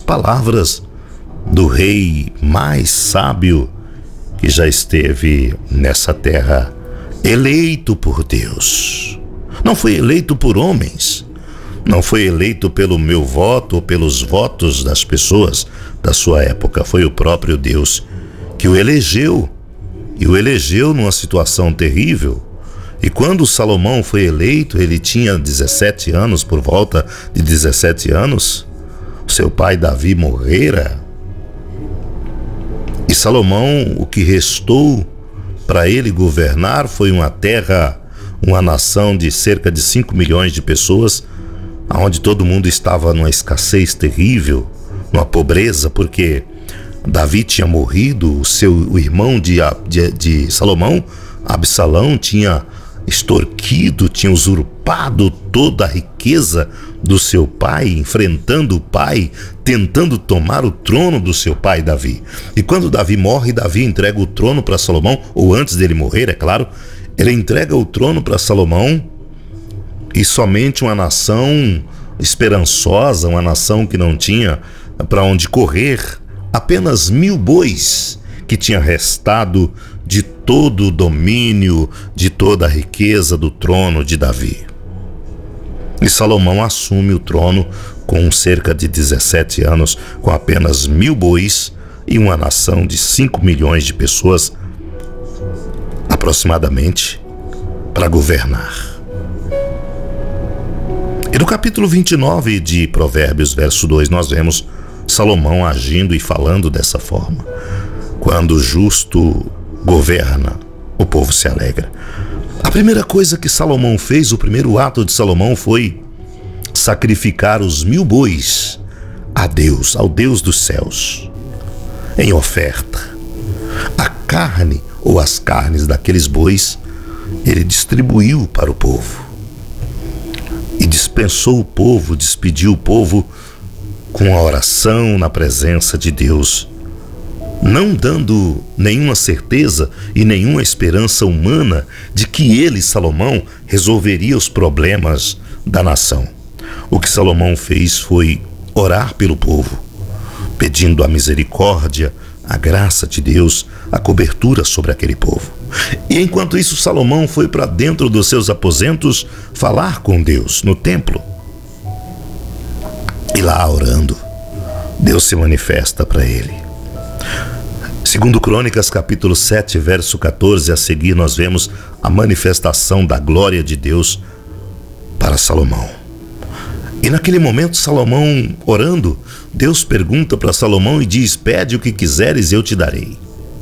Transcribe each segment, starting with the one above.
palavras do rei mais sábio que já esteve nessa terra, eleito por Deus. Não foi eleito por homens, não foi eleito pelo meu voto ou pelos votos das pessoas da sua época. Foi o próprio Deus que o elegeu, e o elegeu numa situação terrível. E quando Salomão foi eleito, ele tinha 17 anos, por volta de 17 anos, seu pai Davi morrera. E Salomão, o que restou para ele governar foi uma terra, uma nação de cerca de 5 milhões de pessoas, onde todo mundo estava numa escassez terrível, numa pobreza, porque Davi tinha morrido, o irmão de Salomão, Absalão, tinha extorquido, tinha usurpado toda a riqueza do seu pai, enfrentando o pai, tentando tomar o trono do seu pai Davi. E quando Davi morre, Davi entrega o trono para Salomão, ou antes dele morrer, é claro, ele entrega o trono para Salomão, e somente uma nação esperançosa, uma nação que não tinha para onde correr, apenas 1000 bois que tinha restado de todo o domínio, de toda a riqueza do trono de Davi. E Salomão assume o trono com cerca de 17 anos, com apenas 1000 bois e uma nação de 5 milhões de pessoas, aproximadamente, para governar. E no capítulo 29 de Provérbios, verso 2, nós vemos Salomão agindo e falando dessa forma. Quando o justo governa, o povo se alegra. A primeira coisa que Salomão fez, o primeiro ato de Salomão foi sacrificar os 1000 bois a Deus, ao Deus dos céus, em oferta. A carne ou as carnes daqueles bois, ele distribuiu para o povo. E dispensou o povo, despediu o povo com a oração na presença de Deus, não dando nenhuma certeza e nenhuma esperança humana de que ele, Salomão, resolveria os problemas da nação. O que Salomão fez foi orar pelo povo, pedindo a misericórdia, a graça de Deus, a cobertura sobre aquele povo. E enquanto isso, Salomão foi para dentro dos seus aposentos falar com Deus no templo. E lá, orando, Deus se manifesta para ele. Segundo Crônicas, capítulo 7, verso 14, a seguir nós vemos a manifestação da glória de Deus para Salomão. E naquele momento, Salomão orando, Deus pergunta para Salomão e diz: pede o que quiseres, eu te darei.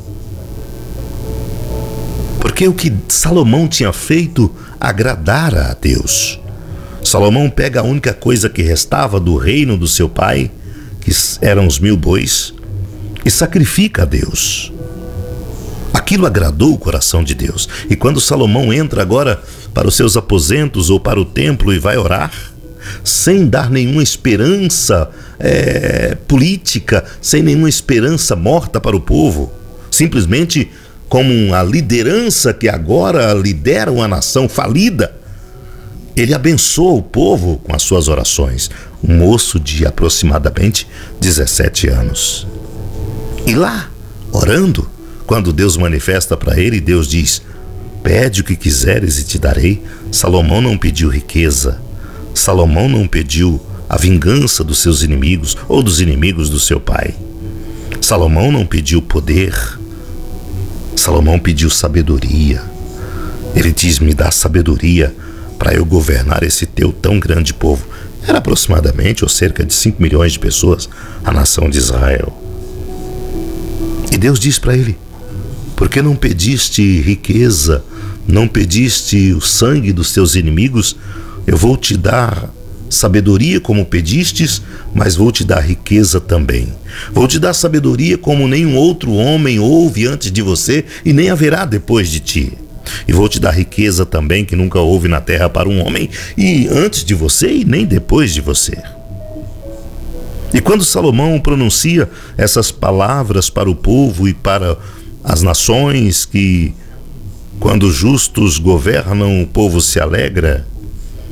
Porque o que Salomão tinha feito agradara a Deus. Salomão pega a única coisa que restava do reino do seu pai, que eram os 1000 bois, e sacrifica a Deus. Aquilo agradou o coração de Deus. E quando Salomão entra agora para os seus aposentos ou para o templo e vai orar, sem dar nenhuma esperança política, sem nenhuma esperança morta para o povo, simplesmente como a liderança que agora lidera uma nação falida, ele abençoa o povo com as suas orações. Um moço de aproximadamente 17 anos. E lá, orando, quando Deus manifesta para ele, Deus diz: pede o que quiseres e te darei. Salomão não pediu riqueza, Salomão não pediu a vingança dos seus inimigos ou dos inimigos do seu pai. Salomão não pediu poder, Salomão pediu sabedoria. Ele diz: me dá sabedoria para eu governar esse teu tão grande povo. Era aproximadamente ou cerca de 5 milhões de pessoas, a nação de Israel. E Deus diz para ele: por que não pediste riqueza, não pediste o sangue dos teus inimigos? Eu vou te dar sabedoria como pedistes, mas vou te dar riqueza também. Vou te dar sabedoria como nenhum outro homem houve antes de você e nem haverá depois de ti. E vou te dar riqueza também que nunca houve na terra para um homem, e antes de você e nem depois de você. E quando Salomão pronuncia essas palavras para o povo e para as nações, que quando justos governam o povo se alegra,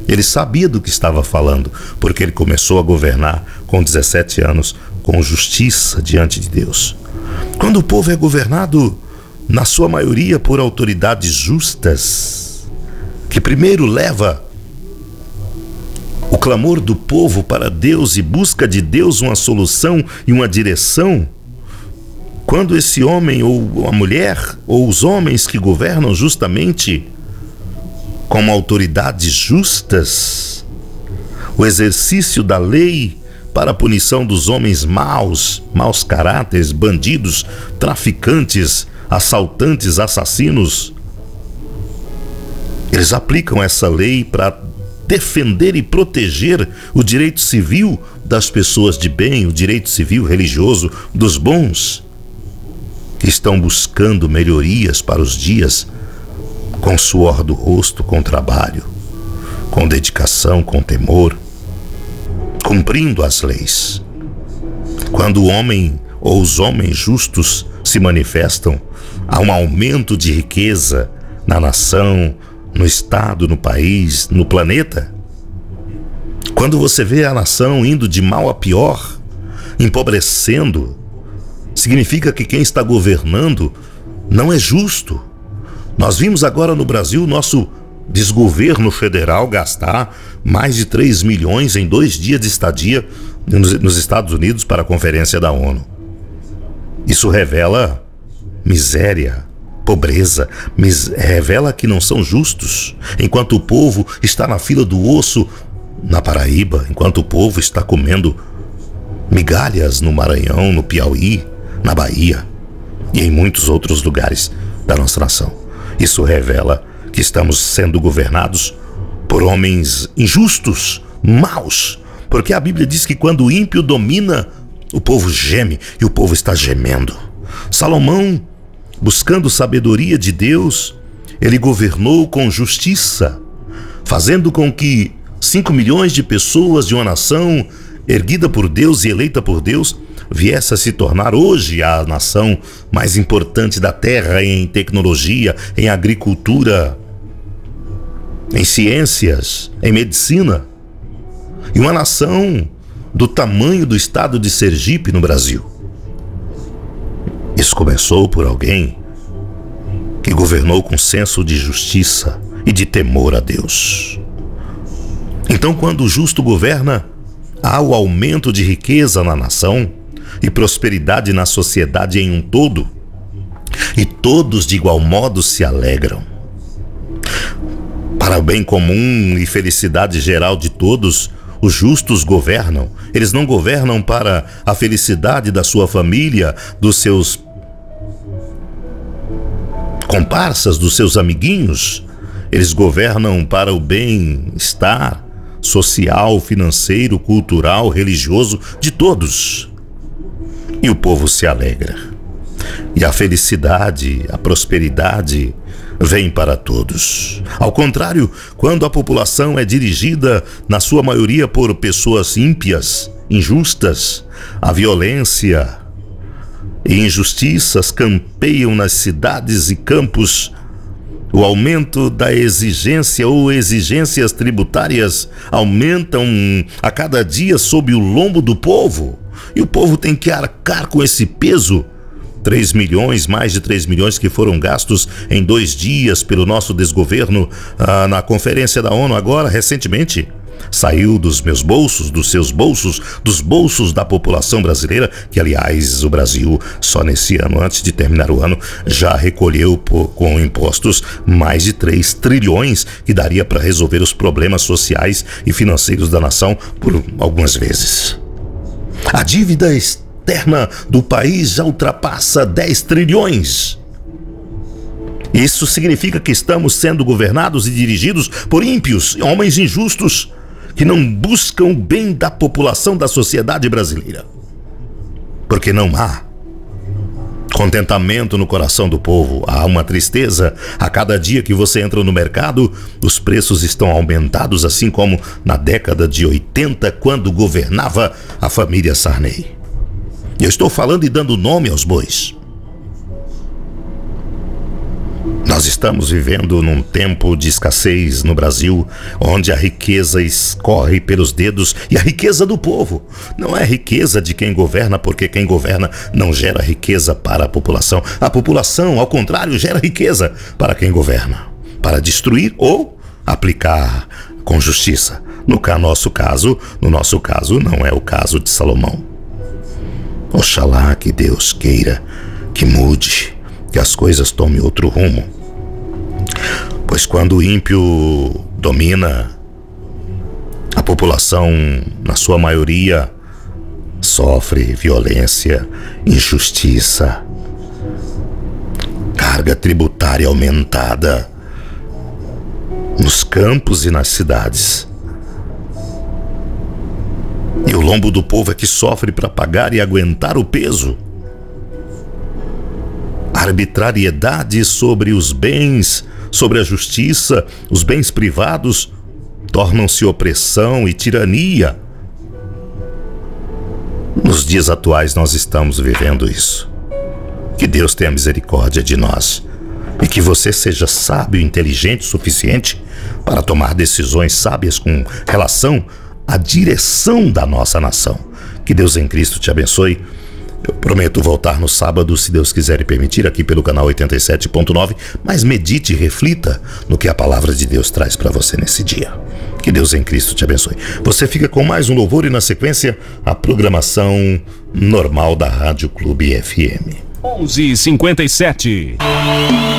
Ele sabia do que estava falando, porque ele começou a governar com 17 anos, com justiça diante de Deus. Quando o povo é governado, na sua maioria, por autoridades justas, que primeiro leva o clamor do povo para Deus e busca de Deus uma solução e uma direção, quando esse homem ou a mulher ou os homens que governam justamente como autoridades justas, o exercício da lei para a punição dos homens maus caráteres, bandidos, traficantes, assaltantes, assassinos, eles aplicam essa lei para defender e proteger o direito civil das pessoas de bem, o direito civil religioso dos bons, que estão buscando melhorias para os dias, com suor do rosto, com trabalho, com dedicação, com temor, cumprindo as leis. Quando o homem ou os homens justos se manifestam, há um aumento de riqueza na nação, no estado, no país, no planeta. Quando você vê a nação indo de mal a pior, empobrecendo, significa que quem está governando não é justo. Nós vimos agora no Brasil nosso desgoverno federal gastar mais de 3 milhões em 2 dias de estadia nos Estados Unidos para a conferência da ONU. Isso revela miséria, pobreza, revela que não são justos, enquanto o povo está na fila do osso na Paraíba, enquanto o povo está comendo migalhas no Maranhão, no Piauí, na Bahia e em muitos outros lugares da nossa nação. Isso revela que estamos sendo governados por homens injustos, maus, porque a Bíblia diz que quando o ímpio domina, o povo geme, e o povo está gemendo. Salomão, buscando sabedoria de Deus, ele governou com justiça, fazendo com que 5 milhões de pessoas de uma nação erguida por Deus e eleita por Deus viesse a se tornar hoje a nação mais importante da terra em tecnologia, em agricultura, em ciências, em medicina, e uma nação do tamanho do estado de Sergipe no Brasil. Isso começou por alguém que governou com senso de justiça e de temor a Deus. Então, quando o justo governa, há o aumento de riqueza na nação e prosperidade na sociedade em um todo, e todos de igual modo se alegram. Para o bem comum e felicidade geral de todos, os justos governam. Eles não governam para a felicidade da sua família, dos seus comparsas, dos seus amiguinhos. Eles governam para o bem-estar social, financeiro, cultural, religioso de todos. E o povo se alegra. E a felicidade, a prosperidade vem para todos. Ao contrário, quando a população é dirigida, na sua maioria, por pessoas ímpias, injustas, a violência e injustiças campeiam nas cidades e campos, o aumento da exigência ou exigências tributárias aumentam a cada dia sob o lombo do povo, e o povo tem que arcar com esse peso. 3 milhões, mais de 3 milhões que foram gastos em 2 dias pelo nosso desgoverno na conferência da ONU agora, recentemente. Saiu dos meus bolsos, dos seus bolsos, dos bolsos da população brasileira, que aliás o Brasil só nesse ano, antes de terminar o ano, já recolheu com impostos mais de 3 trilhões, que daria para resolver os problemas sociais e financeiros da nação por algumas vezes. A dívida externa do país já ultrapassa 10 trilhões. Isso significa que estamos sendo governados e dirigidos por ímpios, homens injustos, que não buscam o bem da população, da sociedade brasileira. Porque não há contentamento no coração do povo, há uma tristeza. A cada dia que você entra no mercado, os preços estão aumentados, assim como na década de 80, quando governava a família Sarney. Eu estou falando e dando nome aos bois. Nós estamos vivendo num tempo de escassez no Brasil, onde a riqueza escorre pelos dedos, e a riqueza do povo não é riqueza de quem governa, porque quem governa não gera riqueza para a população. A população, ao contrário, gera riqueza para quem governa, para destruir ou aplicar com justiça. No nosso caso, não é o caso de Salomão. Oxalá que Deus queira que mude, que as coisas tomem outro rumo. Pois quando o ímpio domina, a população, na sua maioria, sofre violência, injustiça, carga tributária aumentada nos campos e nas cidades. E o lombo do povo é que sofre para pagar e aguentar o peso. A arbitrariedade sobre os bens, sobre a justiça, os bens privados, tornam-se opressão e tirania. Nos dias atuais nós estamos vivendo isso. Que Deus tenha misericórdia de nós e que você seja sábio e inteligente o suficiente para tomar decisões sábias com relação à direção da nossa nação. Que Deus em Cristo te abençoe. Eu prometo voltar no sábado, se Deus quiser e permitir, aqui pelo canal 87.9, mas medite e reflita no que a palavra de Deus traz para você nesse dia. Que Deus em Cristo te abençoe. Você fica com mais um louvor e, na sequência, a programação normal da Rádio Clube FM. 11h57.